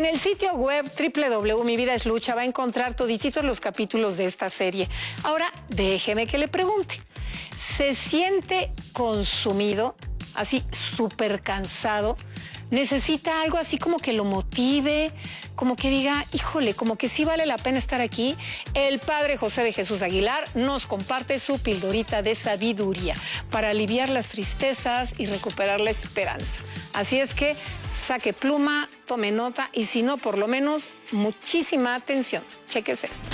En el sitio web www.mividaslucha va a encontrar todititos los capítulos de esta serie. Ahora, déjeme que le pregunte. ¿Se siente consumido, así súper cansado? ¿Necesita algo así como que lo motive, como que diga, híjole, como que sí vale la pena estar aquí? El padre José de Jesús Aguilar nos comparte su pildorita de sabiduría para aliviar las tristezas y recuperar la esperanza. Así es que saque pluma, tome nota y si no, por lo menos muchísima atención. Chequese esto.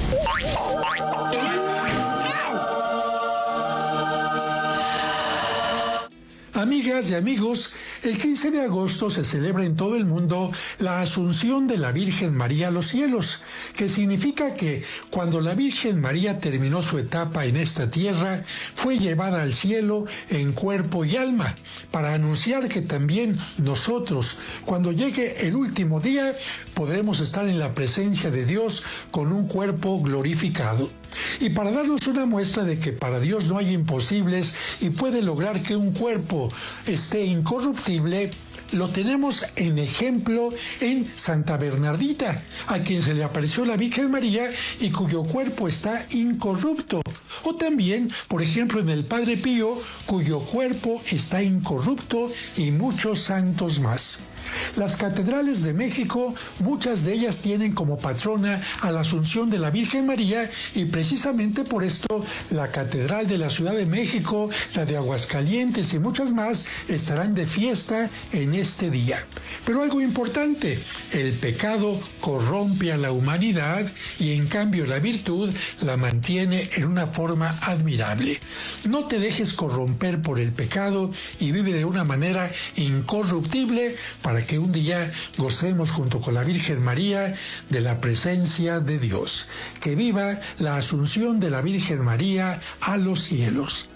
Amigas y amigos, el 15 de agosto se celebra en todo el mundo la Asunción de la Virgen María a los cielos, que significa que cuando la Virgen María terminó su etapa en esta tierra, fue llevada al cielo en cuerpo y alma, para anunciar que también nosotros, cuando llegue el último día, podremos estar en la presencia de Dios con un cuerpo glorificado. Y para darnos una muestra de que para Dios no hay imposibles y puede lograr que un cuerpo esté incorruptible, lo tenemos en ejemplo en Santa Bernardita, a quien se le apareció la Virgen María y cuyo cuerpo está incorrupto. O también, por ejemplo, en el Padre Pío, cuyo cuerpo está incorrupto, y muchos santos más. Las catedrales de México, muchas de ellas tienen como patrona a la Asunción de la Virgen María, y precisamente por esto la Catedral de la Ciudad de México, la de Aguascalientes y muchas más estarán de fiesta en este día. Pero algo importante, el pecado corrompe a la humanidad y en cambio la virtud la mantiene en una forma admirable. No te dejes corromper por el pecado y vive de una manera incorruptible para que un día gocemos junto con la Virgen María de la presencia de Dios. Que viva la Asunción de la Virgen María a los cielos.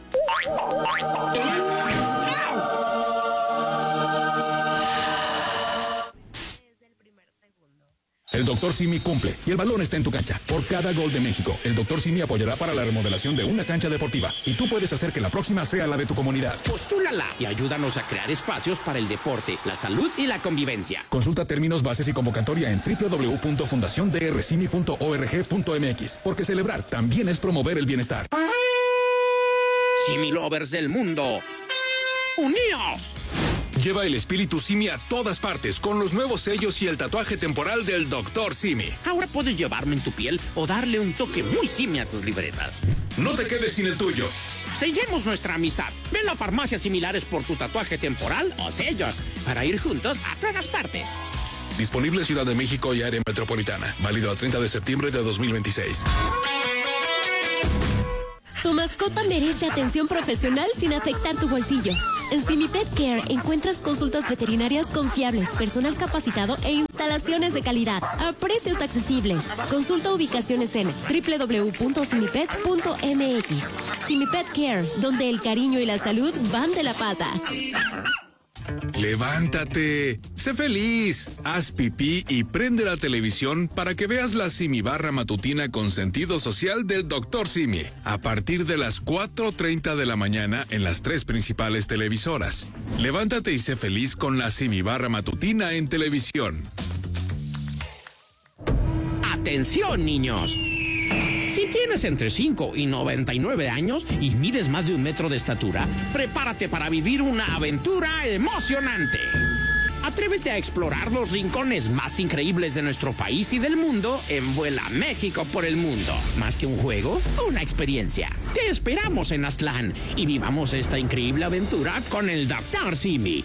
El Dr. Simi cumple y el balón está en tu cancha. Por cada gol de México, el Dr. Simi apoyará para la remodelación de una cancha deportiva y tú puedes hacer que la próxima sea la de tu comunidad. Postúlala y ayúdanos a crear espacios para el deporte, la salud y la convivencia. Consulta términos, bases y convocatoria en www.fundaciondrsimi.org.mx, porque celebrar también es promover el bienestar. Simi Lovers del mundo, ¡uníos! Lleva el espíritu Simi a todas partes con los nuevos sellos y el tatuaje temporal del Dr. Simi. Ahora puedes llevarlo en tu piel o darle un toque muy Simi a tus libretas. No te quedes sin el tuyo. Sellemos nuestra amistad. Ven a farmacias similares por tu tatuaje temporal o sellos para ir juntos a todas partes. Disponible en Ciudad de México y área metropolitana. Válido al 30 de septiembre de 2026. Tu mascota merece atención profesional sin afectar tu bolsillo. En Simi Pet Care encuentras consultas veterinarias confiables, personal capacitado e instalaciones de calidad a precios accesibles. Consulta ubicaciones en www.simipet.mx. Simi Pet Care, donde el cariño y la salud van de la pata. ¡Levántate! ¡Sé feliz! Haz pipí y prende la televisión para que veas la Simi Barra matutina con sentido social del Dr. Simi, a partir de las 4:30 de la mañana en las 3 principales televisoras. Levántate y sé feliz con la Simi Barra matutina en televisión. ¡Atención, niños! Si tienes entre 5 y 99 años y mides más de 1 metro de estatura, prepárate para vivir una aventura emocionante. Atrévete a explorar los rincones más increíbles de nuestro país y del mundo en Vuela México por el Mundo. Más que un juego, una experiencia. Te esperamos en Aztlán y vivamos esta increíble aventura con el Dr. Simi.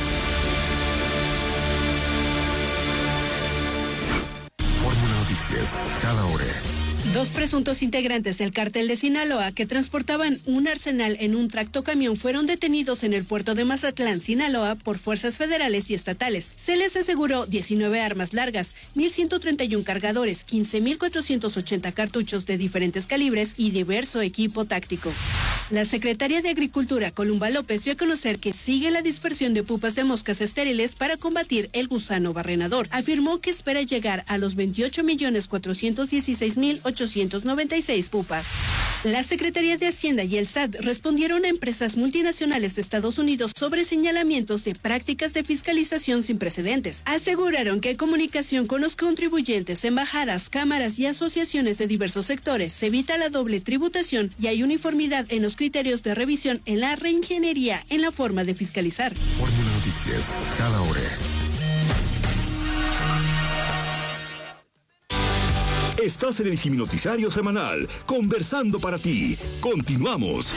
Fórmula Noticias, cada hora. 2 presuntos integrantes del cártel de Sinaloa que transportaban un arsenal en un tractocamión fueron detenidos en el puerto de Mazatlán, Sinaloa, por fuerzas federales y estatales. Se les aseguró 19 armas largas, 1,131 cargadores, 15,480 cartuchos de diferentes calibres y diverso equipo táctico. La secretaria de Agricultura, Columba López, dio a conocer que sigue la dispersión de pupas de moscas estériles para combatir el gusano barrenador. Afirmó que espera llegar a los 28,416,896 pupas. La Secretaría de Hacienda y el SAT respondieron a empresas multinacionales de Estados Unidos sobre señalamientos de prácticas de fiscalización sin precedentes. Aseguraron que hay comunicación con los contribuyentes, embajadas, cámaras y asociaciones de diversos sectores. Se evita la doble tributación y hay uniformidad en los criterios de revisión en la reingeniería en la forma de fiscalizar. Fórmula Noticias, cada hora. Estás en el Seminoticiario Semanal, conversando para ti. Continuamos.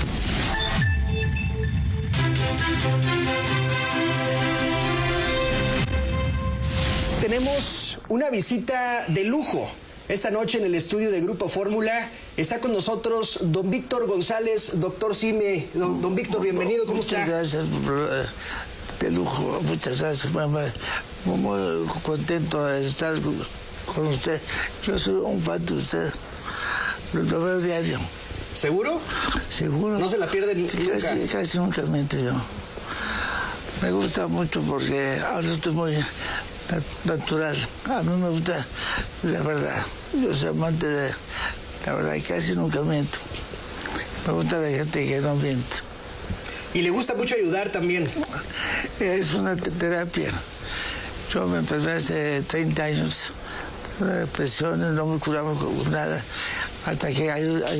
Tenemos una visita de lujo. Esta noche en el estudio de Grupo Fórmula está con nosotros don Víctor González, doctor Simi. Don Víctor, bienvenido, ¿cómo está? Muchas gracias, de lujo, muchas gracias, mamá. Muy contento de estar con usted. Yo soy un fan de usted. Lo veo diario. ¿Seguro? Seguro. ¿No se la pierde nunca? Casi nunca miento yo. Me gusta mucho porque ahora estoy muy natural. A mí me gusta la verdad. Yo soy amante de la verdad y casi nunca miento. Me gusta la gente que no miente. Y le gusta mucho ayudar también. Es una terapia. Yo me enfermé hace 30 años. Depresiones, no me curaba con nada, hasta que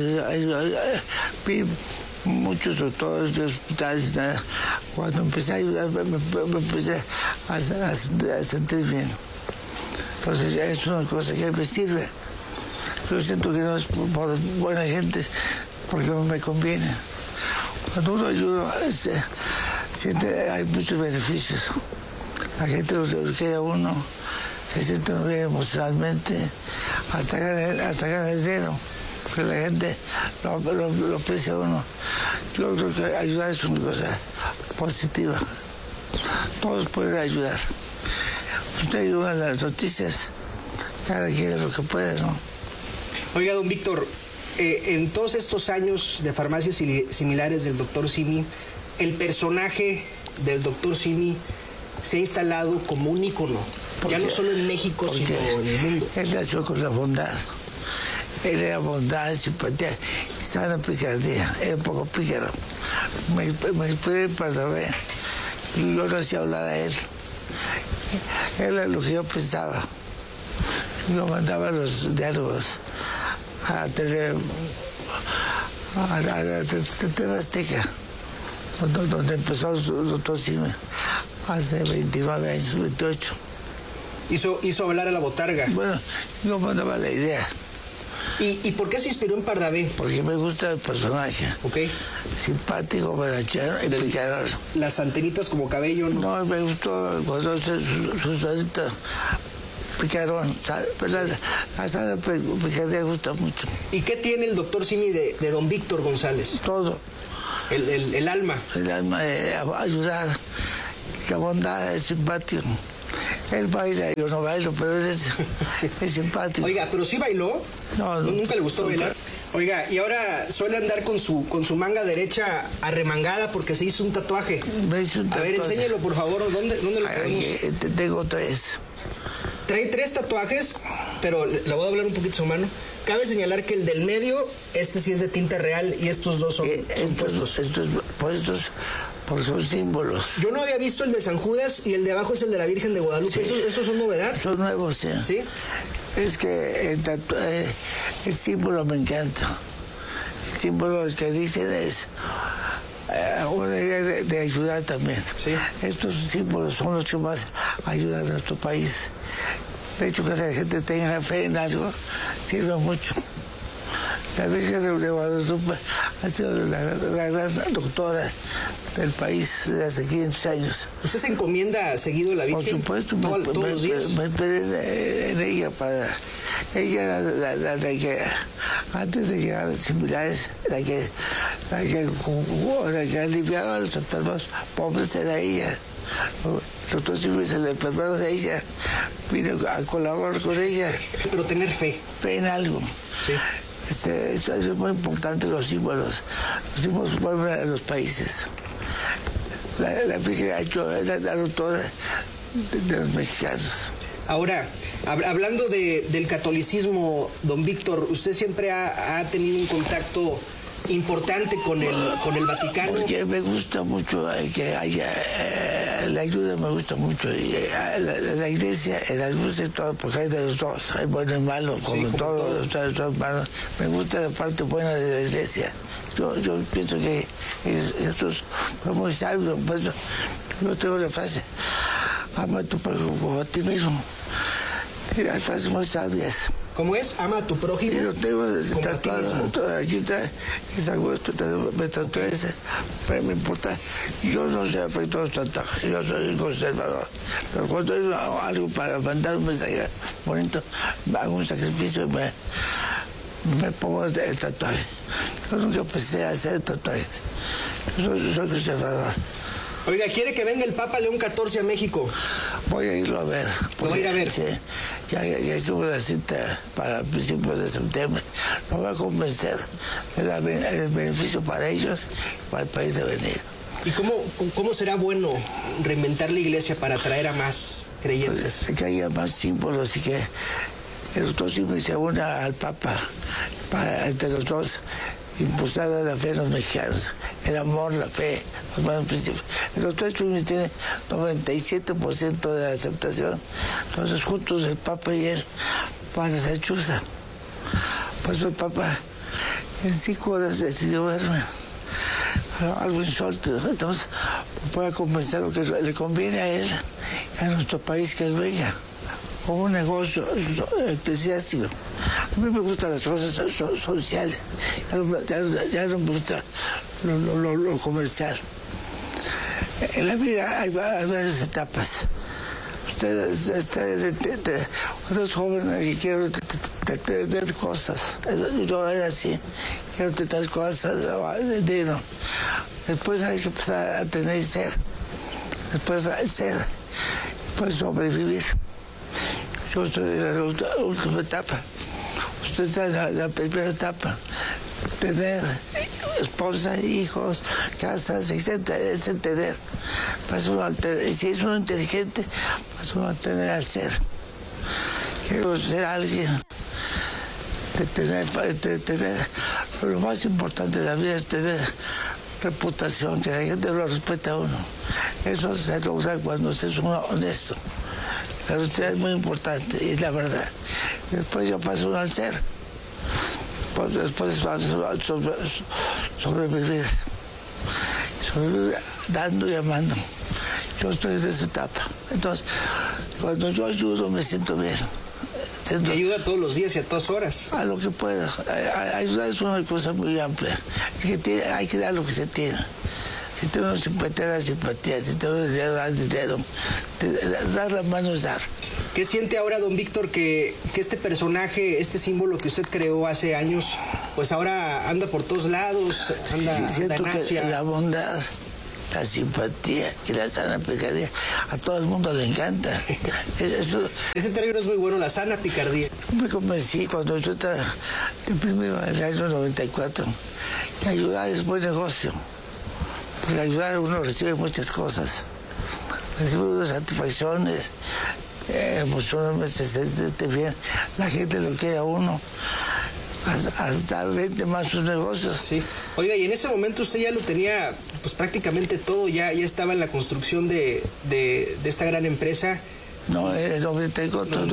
vi muchos doctores de hospitales, nada. Cuando empecé a ayudar, me empecé a sentir bien. Entonces es una cosa que me sirve. Yo siento que no es por buena gente, porque me conviene. Cuando uno ayuda, siente, hay muchos beneficios. La gente lo quiere a uno. Se siente bien emocionalmente, hasta ganar dinero, porque la gente lo aprecia a uno. Yo creo que ayudar es una cosa positiva. Todos pueden ayudar. Usted ayuda en las noticias, cada quien lo que puede, ¿no? Oiga, don Víctor, en todos estos años de farmacias similares del doctor Simi, el personaje del doctor Simi se ha instalado como un ícono. Ya no solo en México, sino en el mundo. Él nació con la bondad. Él era bondad, simpatía, sana picardía, era un poco pícaro. Me inspiré para ver. Y yo no hacía hablar a él. Era lo que yo pensaba. Yo mandaba los diálogos a TV Azteca, donde empezó el doctor Simi, hace 29 años, 28. Hizo hablar a la botarga. Bueno, yo mandaba la idea. ¿Y por qué se inspiró en Pardavé? Porque me gusta el personaje. Ok. Simpático, barachero y picador. Las antenitas como cabello, ¿no? No, me gustó cuando su salita picarón. La sala picardía gusta mucho. ¿Y qué tiene el doctor Simi de don Víctor González? Todo. El alma. El alma de ayudar. La bondad, es simpático. Él baila, yo no bailo, pero él es simpático. Oiga, ¿pero sí bailó? No, ¿Nunca le gustó bailar? Oiga, y ahora suele andar con su manga derecha arremangada porque se hizo un tatuaje. Me hizo un tatuaje. A ver, enséñelo, por favor. ¿Dónde lo podemos? Tengo 3. Trae 3 tatuajes, pero le voy a hablar un poquito su mano. Cabe señalar que el del medio, sí es de tinta real y estos dos son puestos. Estos puestos porque son símbolos. Yo no había visto el de San Judas y el de abajo es el de la Virgen de Guadalupe. Sí. ¿Estos son novedad? Son nuevos, sí. ¿Sí? Es que el símbolo me encanta. El símbolo que dicen es una idea de ayudar también. Sí. Estos símbolos son los que más ayudan a nuestro país. De hecho, que la gente tenga fe en algo sirve mucho. La Virgen de Guadalupe ha sido la gran doctora del país desde hace 500 años. ¿Usted se encomienda seguido a la Virgen? Por supuesto, todos los días. Me esperé en ella para... Ella era la que, antes de llegar a los similares, la que aliviaba a los enfermos pobres era ella. El doctor Simi se le enfermó de ella, vino a colaborar con ella. Pero tener fe. Fe en algo. Sí. Eso es muy importante, los símbolos. Los símbolos mueven a los países. La Virgen ha hecho la doctora de los mexicanos. Ahora, hablando del catolicismo, don Víctor, usted siempre ha tenido un contacto importante con el Vaticano. Porque me gusta mucho que haya la ayuda, me gusta mucho. Y, la iglesia, en algún sector, porque hay de los dos, hay bueno y malo, como sí, todos los hermanos. Me gusta la parte buena de la iglesia. Yo pienso que Jesús fue muy sabio, por eso yo tengo la frase, ama a tu prójimo como a ti mismo. Y las frases muy sabias. ¿Cómo es? Ama a tu prójimo. Y lo tengo tatuado. Aquí está, es agosto, me tatué ese. Pero me importa. Yo no soy afecto a los tatuajes, yo soy conservador. Pero cuando hay algo para mandar un mensaje bonito, hago un sacrificio y me pongo el tatuaje. Yo nunca pensé hacer tatuajes. Yo soy conservador. Oiga, ¿quiere que venga el Papa León XIV a México? Voy a irlo a ver. ¿Lo va a ir a ver? Sí. Ya hicimos la cita para principios de septiembre. Lo voy a convencer del beneficio para ellos y para el país de venir. ¿Y cómo será bueno reinventar la iglesia para atraer a más creyentes? Pues, que haya más símbolos y que los dos símbolos se unan al Papa para entre los dos impulsar la fe en los mexicanos, el amor, la fe, los buenos principios. Los tres primeros tienen 97% de aceptación. Entonces, juntos el Papa y él van a hacer chuza. Por eso el Papa en 5 horas decidió verme. Algo insólito. Entonces, pueda convencer lo que le conviene a él y a nuestro país que él venga. Como un negocio eclesiástico. A mí me gustan las cosas sociales, ya no me gusta lo comercial. En la vida hay varias etapas. Ustedes jóvenes que quieren tener cosas. Yo era así, quiero tener cosas, dinero. Después hay que empezar a tener ser. Después ser, después sobrevivir. Yo estoy en la última etapa. Usted está en la primera etapa. Tener esposa, hijos, casas, etc. Es el tener. Y si es uno inteligente, pasa uno a tener al ser. Quiero ser alguien. Tener. Lo más importante de la vida es tener reputación, que la gente lo respeta a uno. Eso se logra cuando usted es uno honesto. La honestidad es muy importante, y la verdad. Después yo paso uno al ser. Después sobrevivir. Sobrevivir dando y amando. Yo estoy en esa etapa. Entonces, cuando yo ayudo me siento bien. ¿Te ayuda todos los días y a todas horas? A lo que pueda. Ayudar es una cosa muy amplia. Hay que dar lo que se tiene. Si tú no simpatías, la simpatía. Si tú no das dinero, dar la mano es dar. ¿Qué siente ahora, don Víctor, que este personaje, este símbolo que usted creó hace años, pues ahora anda por todos lados, siento que la bondad, la simpatía y la sana picardía a todo el mundo le encanta. Ese término es muy bueno, la sana picardía. Me convencí cuando yo estaba deprimido en el año 94 que ayudar es buen negocio. Porque ayudar uno recibe muchas cosas. Recibe unas satisfacciones, emocionalmente se siente bien. La gente lo quiere a uno. Hasta vende más sus negocios. Sí. Oiga, y en ese momento usted ya lo tenía pues prácticamente todo, ya estaba en la construcción de esta gran empresa. No, en el 94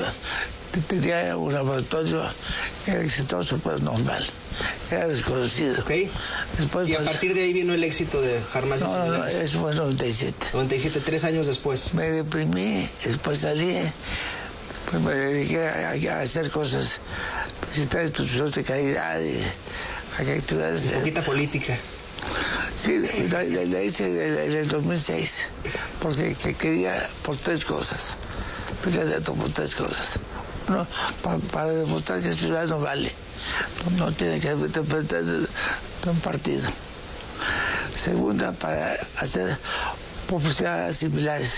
tenía un laboratorio, era exitoso, pero normal. Era desconocido. Okay. Después, y a partir de ahí vino el éxito de Farmacias Similares. No, eso fue en 97. 97, 3 años después. Me deprimí, después salí, después me dediqué a hacer cosas, visitar instituciones de calidad y actividades. Un poquita política. Sí, la hice en el 2006, porque quería por 3 cosas. Por 3 cosas. Uno, para demostrar que el ciudadano vale. No tiene que depender de un partido. Segunda, para hacer publicidades similares,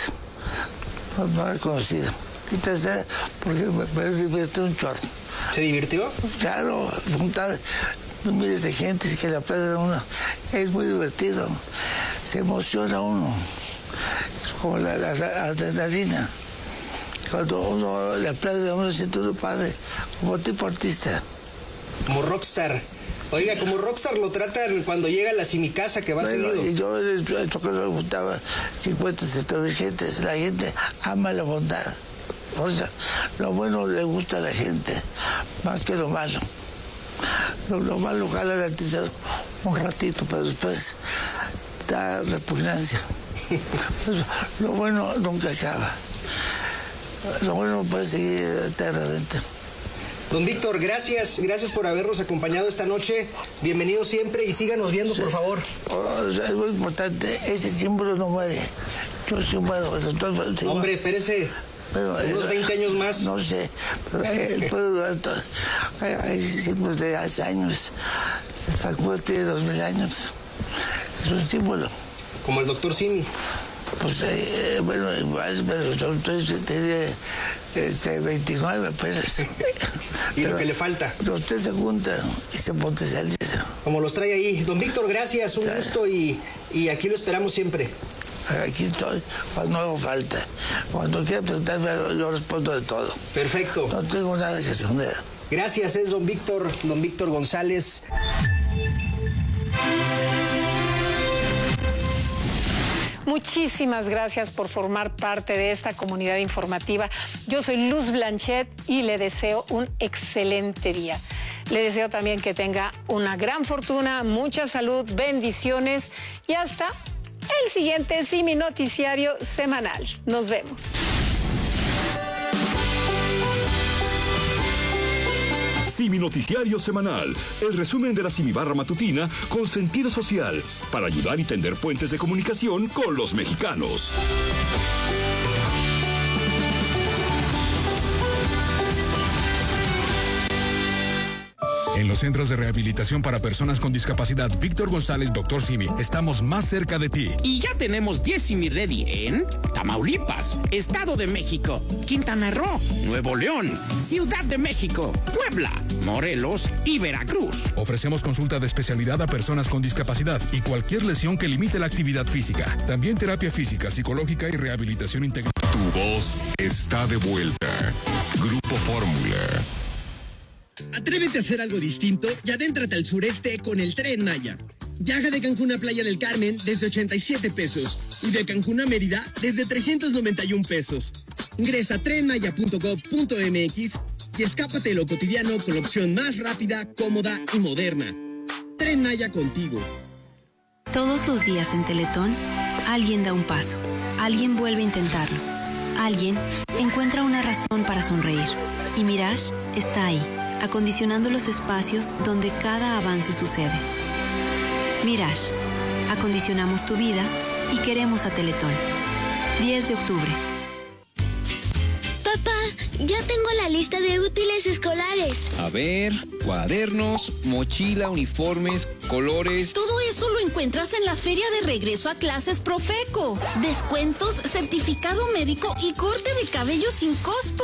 no reconocidas. Y tercera, porque me divirtió un chorro. ¿Se divirtió? Claro, juntar miles de gente que le aprenden a uno. Es muy divertido. Se emociona uno. Es como la adrenalina. cuando uno le aplaude, uno se siente un padre, como tipo artista. Como rockstar. Oiga, como rockstar lo tratan cuando llega a la Simicasa, que va seguido. Yo que le gustaba 50, 70 gentes. La gente ama la bondad. O sea, lo bueno le gusta a la gente, más que lo malo. Lo malo jala la atención un ratito, pero después da repugnancia. Lo bueno nunca acaba. Lo bueno puede seguir eternamente. Don Víctor, gracias por habernos acompañado esta noche. Bienvenido siempre y síganos viendo, por favor. Es muy importante, ese símbolo no muere. Yo sí muero. Hombre, espérese. Unos 20 años más. No sé, pero el pueblo hay símbolos de hace años. San Juan tiene 2000 años. Es un símbolo. Como el doctor Simi. Pues bueno, igual, pero yo tenía 29 apenas. ¿Y pero lo que le falta? Usted se junta y se potencializa. Como los trae ahí. Don Víctor, gracias, un gusto y aquí lo esperamos siempre. Aquí estoy cuando hago falta. Cuando quiera preguntarme, yo respondo de todo. Perfecto. No tengo nada que esconder. Gracias, es don Víctor González. Muchísimas gracias por formar parte de esta comunidad informativa. Yo soy Luz Blanchet y le deseo un excelente día. Le deseo también que tenga una gran fortuna, mucha salud, bendiciones y hasta el siguiente Simi Noticiario semanal. Nos vemos. Simi Noticiario Semanal, el resumen de la Simibarra matutina con sentido social para ayudar y tender puentes de comunicación con los mexicanos. En los centros de rehabilitación para personas con discapacidad Víctor González, Dr. Simi, estamos más cerca de ti. Y ya tenemos 10 Simi Ready en Tamaulipas, Estado de México, Quintana Roo, Nuevo León, Ciudad de México, Puebla, Morelos y Veracruz. Ofrecemos consulta de especialidad a personas con discapacidad y cualquier lesión que limite la actividad física. También terapia física, psicológica y rehabilitación integral. Tu voz está de vuelta. Grupo Fórmula. Atrévete a hacer algo distinto y adéntrate al sureste con el Tren Maya. Viaja de Cancún a Playa del Carmen desde 87 pesos y de Cancún a Mérida desde 391 pesos. Ingresa a trenmaya.gov.mx y escápate de lo cotidiano con la opción más rápida, cómoda y moderna. Tren Maya contigo. Todos los días en Teletón, alguien da un paso, alguien vuelve a intentarlo, alguien encuentra una razón para sonreír. Y Mirage está ahí, acondicionando los espacios donde cada avance sucede. Mirage, acondicionamos tu vida y queremos a Teletón. 10 de octubre. Papá, ya tengo la lista de útiles escolares. A ver, cuadernos, mochila, uniformes, colores. Todo eso lo encuentras en la feria de regreso a clases Profeco. Descuentos, certificado médico y corte de cabello sin costo.